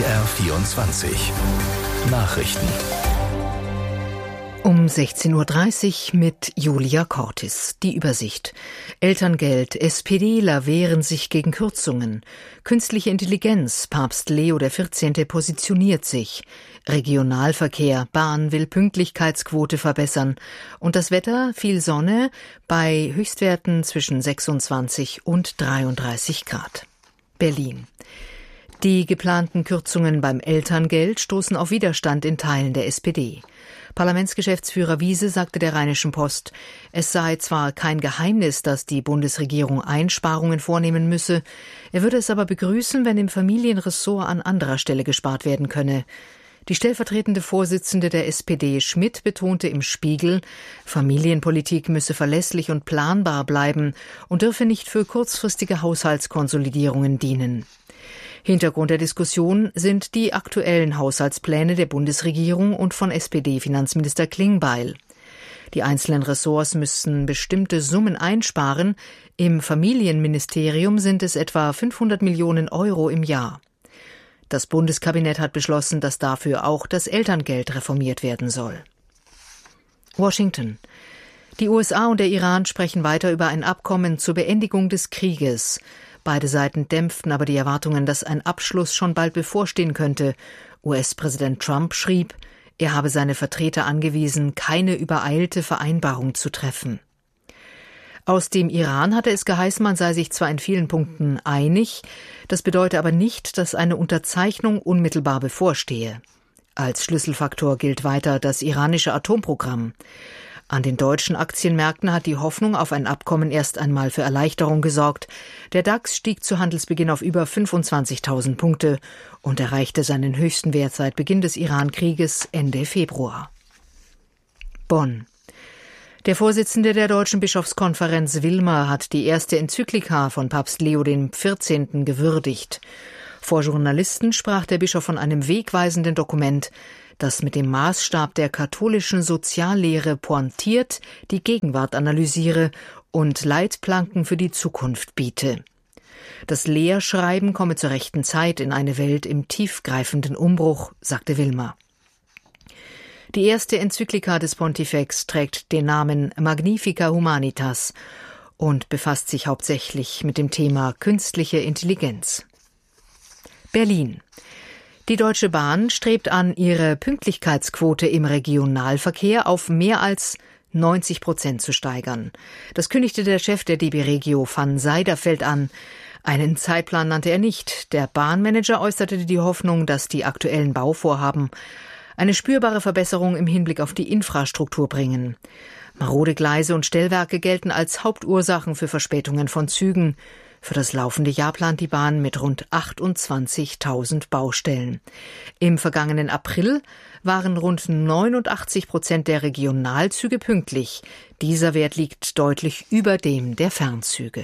BR24 Nachrichten. Um 16.30 Uhr mit Julia Cortis. Die Übersicht. Elterngeld. SPDler wehren sich gegen Kürzungen. Künstliche Intelligenz. Papst Leo XIV. Positioniert sich. Regionalverkehr. Bahn will Pünktlichkeitsquote verbessern. Und das Wetter, viel Sonne, bei Höchstwerten zwischen 26 und 33 Grad. Berlin. Die geplanten Kürzungen beim Elterngeld stoßen auf Widerstand in Teilen der SPD. Parlamentsgeschäftsführer Wiese sagte der Rheinischen Post, es sei zwar kein Geheimnis, dass die Bundesregierung Einsparungen vornehmen müsse, er würde es aber begrüßen, wenn im Familienressort an anderer Stelle gespart werden könne. Die stellvertretende Vorsitzende der SPD Schmidt betonte im Spiegel, Familienpolitik müsse verlässlich und planbar bleiben und dürfe nicht für kurzfristige Haushaltskonsolidierungen dienen. Hintergrund der Diskussion sind die aktuellen Haushaltspläne der Bundesregierung und von SPD-Finanzminister Klingbeil. Die einzelnen Ressorts müssen bestimmte Summen einsparen. Im Familienministerium sind es etwa 500 Millionen Euro im Jahr. Das Bundeskabinett hat beschlossen, dass dafür auch das Elterngeld reformiert werden soll. Washington. Die USA und der Iran sprechen weiter über ein Abkommen zur Beendigung des Krieges. Beide Seiten dämpften aber die Erwartungen, dass ein Abschluss schon bald bevorstehen könnte. US-Präsident Trump schrieb, er habe seine Vertreter angewiesen, keine übereilte Vereinbarung zu treffen. Aus dem Iran hatte es geheißen, man sei sich zwar in vielen Punkten einig, das bedeute aber nicht, dass eine Unterzeichnung unmittelbar bevorstehe. Als Schlüsselfaktor gilt weiter das iranische Atomprogramm. An den deutschen Aktienmärkten hat die Hoffnung auf ein Abkommen erst einmal für Erleichterung gesorgt. Der DAX stieg zu Handelsbeginn auf über 25.000 Punkte und erreichte seinen höchsten Wert seit Beginn des Iran-Krieges Ende Februar. Bonn. Der Vorsitzende der Deutschen Bischofskonferenz Wilmer hat die erste Enzyklika von Papst Leo XIV. Gewürdigt. Vor Journalisten sprach der Bischof von einem wegweisenden Dokument, das mit dem Maßstab der katholischen Soziallehre pointiert, die Gegenwart analysiere und Leitplanken für die Zukunft biete. Das Lehrschreiben komme zur rechten Zeit in eine Welt im tiefgreifenden Umbruch, sagte Wilmer. Die erste Enzyklika des Pontifex trägt den Namen Magnifica Humanitas und befasst sich hauptsächlich mit dem Thema künstliche Intelligenz. Berlin. Die Deutsche Bahn strebt an, ihre Pünktlichkeitsquote im Regionalverkehr auf mehr als 90% zu steigern. Das kündigte der Chef der DB Regio van Seiderfeld an. Einen Zeitplan nannte er nicht. Der Bahnmanager äußerte die Hoffnung, dass die aktuellen Bauvorhaben eine spürbare Verbesserung im Hinblick auf die Infrastruktur bringen. Marode Gleise und Stellwerke gelten als Hauptursachen für Verspätungen von Zügen. Für das laufende Jahr plant die Bahn mit rund 28.000 Baustellen. Im vergangenen April waren rund 89% der Regionalzüge pünktlich. Dieser Wert liegt deutlich über dem der Fernzüge.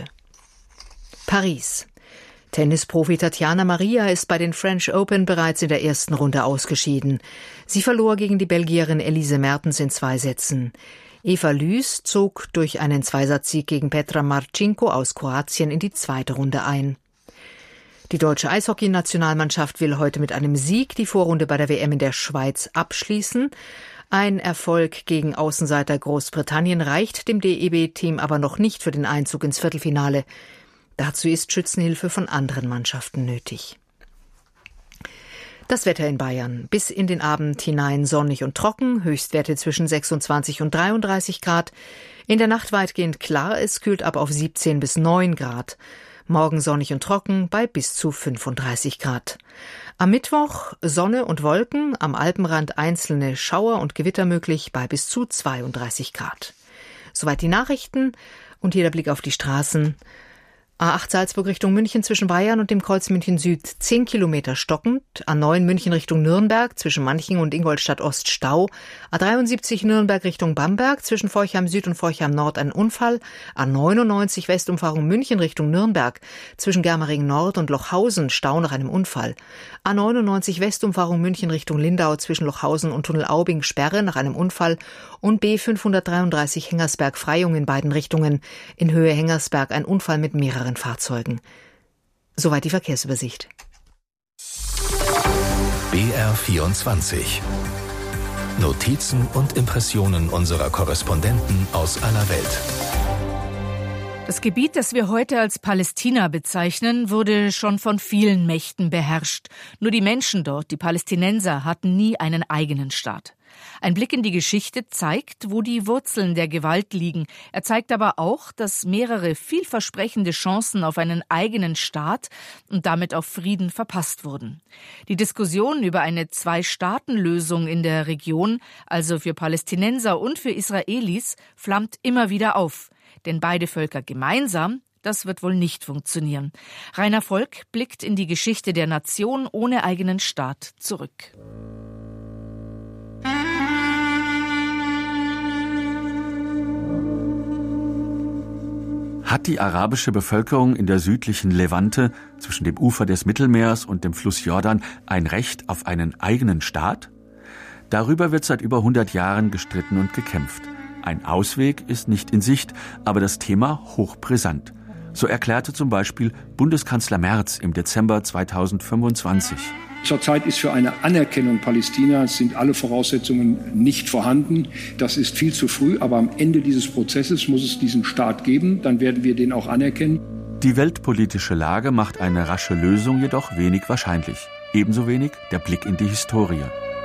Paris. Tennisprofi Tatjana Maria ist bei den French Open bereits in der ersten Runde ausgeschieden. Sie verlor gegen die Belgierin Elise Mertens in 2 Sätzen. Eva Lys zog durch einen Zweisatzsieg gegen Petra Marcinko aus Kroatien in die zweite Runde ein. Die deutsche Eishockey-Nationalmannschaft will heute mit einem Sieg die Vorrunde bei der WM in der Schweiz abschließen. Ein Erfolg gegen Außenseiter Großbritannien reicht dem DEB-Team aber noch nicht für den Einzug ins Viertelfinale. Dazu ist Schützenhilfe von anderen Mannschaften nötig. Das Wetter in Bayern. Bis in den Abend hinein sonnig und trocken, Höchstwerte zwischen 26 und 33 Grad. In der Nacht weitgehend klar, es kühlt ab auf 17 bis 9 Grad. Morgen sonnig und trocken bei bis zu 35 Grad. Am Mittwoch Sonne und Wolken, am Alpenrand einzelne Schauer und Gewitter möglich bei bis zu 32 Grad. Soweit die Nachrichten und hier der Blick auf die Straßen. A8 Salzburg Richtung München zwischen Bayern und dem Kreuz München Süd 10 Kilometer stockend. A9 München Richtung Nürnberg zwischen Manching und Ingolstadt Ost Stau. A73 Nürnberg Richtung Bamberg zwischen Forchheim Süd und Forchheim Nord ein Unfall. A99 Westumfahrung München Richtung Nürnberg zwischen Germering Nord und Lochhausen Stau nach einem Unfall. A99 Westumfahrung München Richtung Lindau zwischen Lochhausen und Tunnel-Aubing Sperre nach einem Unfall. Und B533 Hengersberg-Freyung in beiden Richtungen. In Höhe Hengersberg ein Unfall mit mehreren Fahrzeugen. Soweit die Verkehrsübersicht. BR24. Notizen und Impressionen unserer Korrespondenten aus aller Welt. Das Gebiet, das wir heute als Palästina bezeichnen, wurde schon von vielen Mächten beherrscht. Nur die Menschen dort, die Palästinenser, hatten nie einen eigenen Staat. Ein Blick in die Geschichte zeigt, wo die Wurzeln der Gewalt liegen. Er zeigt aber auch, dass mehrere vielversprechende Chancen auf einen eigenen Staat und damit auf Frieden verpasst wurden. Die Diskussion über eine Zwei-Staaten-Lösung in der Region, also für Palästinenser und für Israelis, flammt immer wieder auf. Denn beide Völker gemeinsam, das wird wohl nicht funktionieren. Rainer Volk blickt in die Geschichte der Nation ohne eigenen Staat zurück. Hat die arabische Bevölkerung in der südlichen Levante zwischen dem Ufer des Mittelmeers und dem Fluss Jordan ein Recht auf einen eigenen Staat? Darüber wird seit über 100 Jahren gestritten und gekämpft. Ein Ausweg ist nicht in Sicht, aber das Thema hochbrisant. So erklärte zum Beispiel Bundeskanzler Merz im Dezember 2025. Zurzeit ist für eine Anerkennung Palästinas sind alle Voraussetzungen nicht vorhanden. Das ist viel zu früh, aber am Ende dieses Prozesses muss es diesen Staat geben. Dann werden wir den auch anerkennen. Die weltpolitische Lage macht eine rasche Lösung jedoch wenig wahrscheinlich. Ebenso wenig der Blick in die Historie.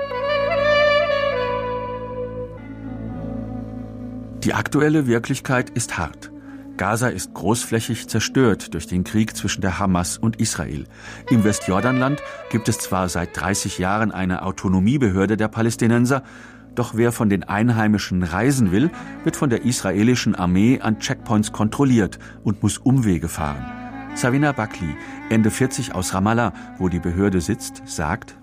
Die aktuelle Wirklichkeit ist hart. Gaza ist großflächig zerstört durch den Krieg zwischen der Hamas und Israel. Im Westjordanland gibt es zwar seit 30 Jahren eine Autonomiebehörde der Palästinenser, doch wer von den Einheimischen reisen will, wird von der israelischen Armee an Checkpoints kontrolliert und muss Umwege fahren. Savina Bakli, Ende 40 aus Ramallah, wo die Behörde sitzt, sagt: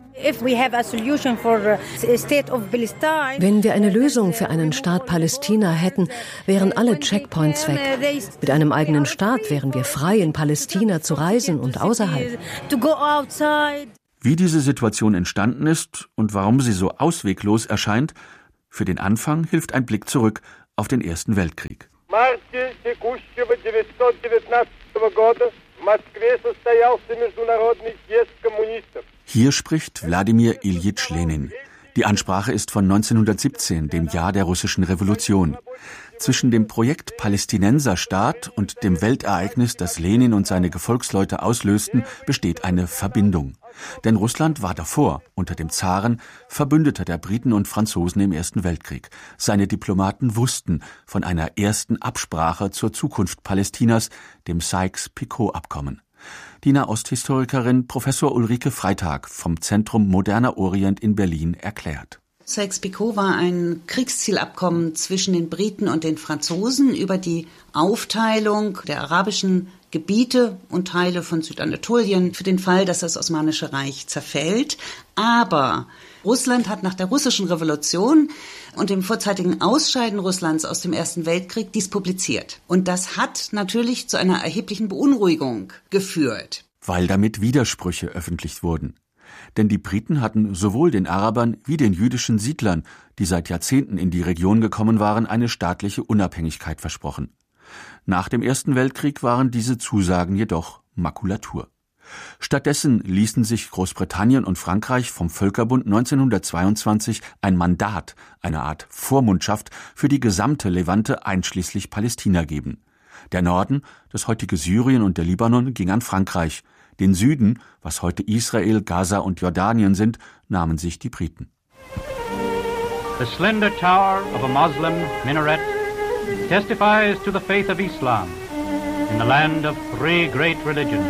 Wenn wir eine Lösung für einen Staat Palästina hätten, wären alle Checkpoints weg. Mit einem eigenen Staat wären wir frei, in Palästina zu reisen und außerhalb. Wie diese Situation entstanden ist und warum sie so ausweglos erscheint, für den Anfang hilft ein Blick zurück auf den Ersten Weltkrieg. Hier spricht Wladimir Iljitsch Lenin. Die Ansprache ist von 1917, dem Jahr der russischen Revolution. Zwischen dem Projekt Palästinenserstaat und dem Weltereignis, das Lenin und seine Gefolgsleute auslösten, besteht eine Verbindung. Denn Russland war davor, unter dem Zaren, Verbündeter der Briten und Franzosen im Ersten Weltkrieg. Seine Diplomaten wussten von einer ersten Absprache zur Zukunft Palästinas, dem Sykes-Picot-Abkommen. Die Nahosthistorikerin Professor Ulrike Freitag vom Zentrum Moderner Orient in Berlin erklärt. Sykes-Picot war ein Kriegszielabkommen zwischen den Briten und den Franzosen über die Aufteilung der arabischen Gebiete und Teile von Südanatolien für den Fall, dass das Osmanische Reich zerfällt. Aber Russland hat nach der russischen Revolution und dem vorzeitigen Ausscheiden Russlands aus dem Ersten Weltkrieg dies publiziert. Und das hat natürlich zu einer erheblichen Beunruhigung geführt. Weil damit Widersprüche öffentlich wurden. Denn die Briten hatten sowohl den Arabern wie den jüdischen Siedlern, die seit Jahrzehnten in die Region gekommen waren, eine staatliche Unabhängigkeit versprochen. Nach dem Ersten Weltkrieg waren diese Zusagen jedoch Makulatur. Stattdessen ließen sich Großbritannien und Frankreich vom Völkerbund 1922 ein Mandat, eine Art Vormundschaft für die gesamte Levante einschließlich Palästina geben. Der Norden, das heutige Syrien und der Libanon, ging an Frankreich. Den Süden, was heute Israel, Gaza und Jordanien sind, nahmen sich die Briten. The slender tower of a Muslim minaret testifies to the faith of Islam in the land of three great religions.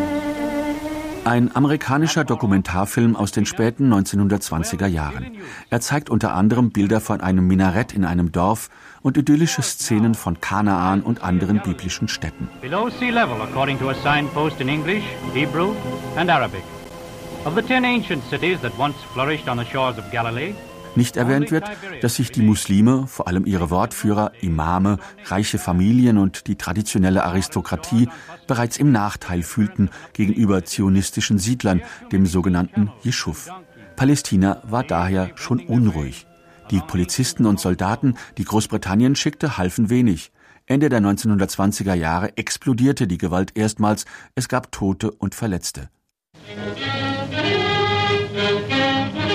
Ein amerikanischer Dokumentarfilm aus den späten 1920er Jahren. Er zeigt unter anderem Bilder von einem Minarett in einem Dorf und idyllische Szenen von Kanaan und anderen biblischen Städten. Below sea level, according to a signpost in English, Hebrew and Arabic. Of the 10 ancient cities that once flourished on the shores of Galilee, nicht erwähnt wird, dass sich die Muslime, vor allem ihre Wortführer, Imame, reiche Familien und die traditionelle Aristokratie bereits im Nachteil fühlten gegenüber zionistischen Siedlern, dem sogenannten Jeschuv. Palästina war daher schon unruhig. Die Polizisten und Soldaten, die Großbritannien schickte, halfen wenig. Ende der 1920er Jahre explodierte die Gewalt erstmals. Es gab Tote und Verletzte.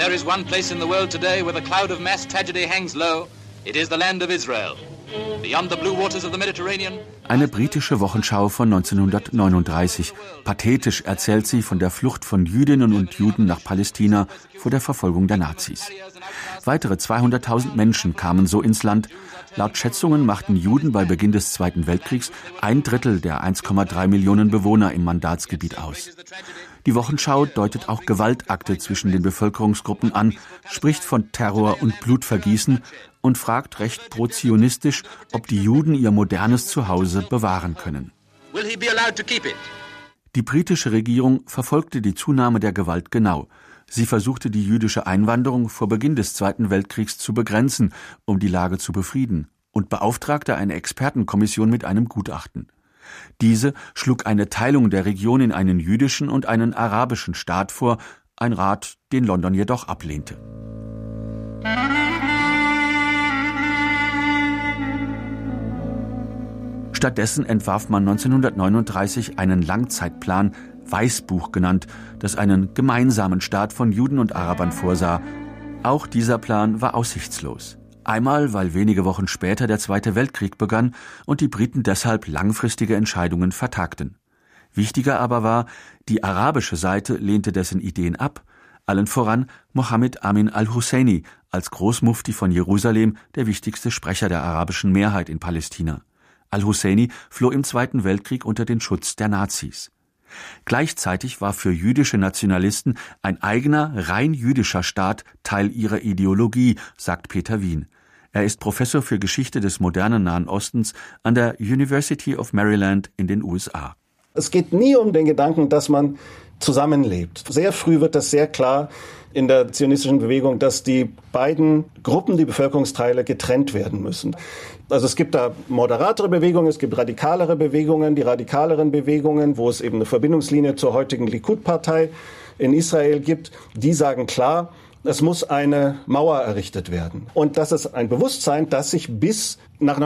there is one place in the world today where the cloud of mass tragedy hangs low, it is the land of Israel. Beyond the blue waters of the Mediterranean. Eine britische Wochenschau von 1939. Pathetisch erzählt sie von der Flucht von Jüdinnen und Juden nach Palästina vor der Verfolgung der Nazis. Weitere 200.000 Menschen kamen so ins Land. Laut Schätzungen machten Juden bei Beginn des Zweiten Weltkriegs 1/3 der 1,3 Millionen Bewohner im Mandatsgebiet aus. Die Wochenschau deutet auch Gewaltakte zwischen den Bevölkerungsgruppen an, spricht von Terror und Blutvergießen und fragt recht pro-zionistisch, ob die Juden ihr modernes Zuhause bewahren können. Die britische Regierung verfolgte die Zunahme der Gewalt genau. Sie versuchte, die jüdische Einwanderung vor Beginn des Zweiten Weltkriegs zu begrenzen, um die Lage zu befrieden, und beauftragte eine Expertenkommission mit einem Gutachten. Diese schlug eine Teilung der Region in einen jüdischen und einen arabischen Staat vor, ein Rat, den London jedoch ablehnte. Stattdessen entwarf man 1939 einen Langzeitplan, Weißbuch genannt, das einen gemeinsamen Staat von Juden und Arabern vorsah. Auch dieser Plan war aussichtslos. Einmal, weil wenige Wochen später der Zweite Weltkrieg begann und die Briten deshalb langfristige Entscheidungen vertagten. Wichtiger aber war, die arabische Seite lehnte dessen Ideen ab, allen voran Mohammed Amin al-Husseini als Großmufti von Jerusalem, der wichtigste Sprecher der arabischen Mehrheit in Palästina. Al-Husseini floh im Zweiten Weltkrieg unter den Schutz der Nazis. Gleichzeitig war für jüdische Nationalisten ein eigener, rein jüdischer Staat Teil ihrer Ideologie, sagt Peter Wien. Er ist Professor für Geschichte des modernen Nahen Ostens an der University of Maryland in den USA. Es geht nie um den Gedanken, dass man zusammenlebt. Sehr früh wird das sehr klar in der zionistischen Bewegung, dass die beiden Gruppen, die Bevölkerungsteile, getrennt werden müssen. Also es gibt da moderatere Bewegungen, es gibt radikalere Bewegungen. Die radikaleren Bewegungen, wo es eben eine Verbindungslinie zur heutigen Likud-Partei in Israel gibt, die sagen klar, es muss eine Mauer errichtet werden. Und das ist ein Bewusstsein, das sich bis nach